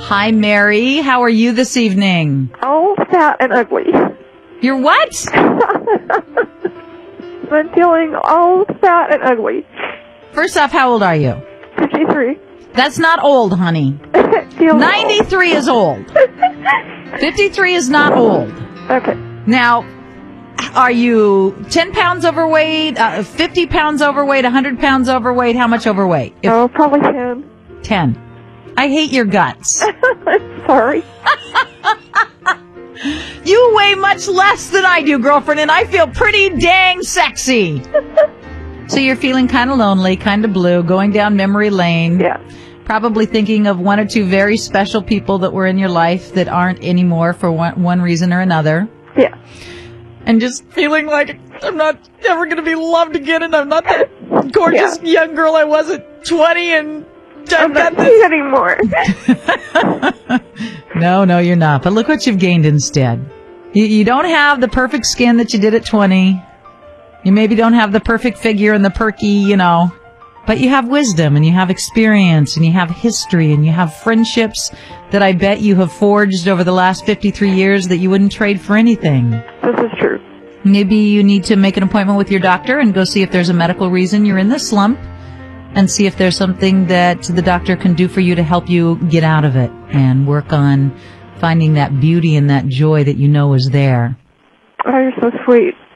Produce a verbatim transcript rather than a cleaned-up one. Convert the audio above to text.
Hi, Mary. How are you this evening? Oh, fat and ugly. You're what? I'm feeling all fat and ugly. First off, how old are you? fifty-three. That's not old, honey. ninety-three is old. fifty-three is not old. Okay. Now, are you ten pounds overweight, uh, fifty pounds overweight, one hundred pounds overweight? How much overweight? If Oh, probably ten. ten. I hate your guts. Sorry. You weigh much less than I do, girlfriend, and I feel pretty dang sexy. So you're feeling kind of lonely, kind of blue, going down memory lane. Yeah. Probably thinking of one or two very special people that were in your life that aren't anymore for one, one reason or another. Yeah. And just feeling like I'm not ever going to be loved again, and I'm not that gorgeous Yeah. young girl I was at twenty, and I've I'm got not this. anymore. No, no, you're not. But look what you've gained instead. You, you don't have the perfect skin that you did at twenty. You maybe don't have the perfect figure and the perky, you know. But you have wisdom, and you have experience, and you have history, and you have friendships that I bet you have forged over the last fifty-three years that you wouldn't trade for anything. This is true. Maybe you need to make an appointment with your doctor and go see if there's a medical reason you're in this slump, and see if there's something that the doctor can do for you to help you get out of it and work on finding that beauty and that joy that you know is there. Oh, you're so sweet.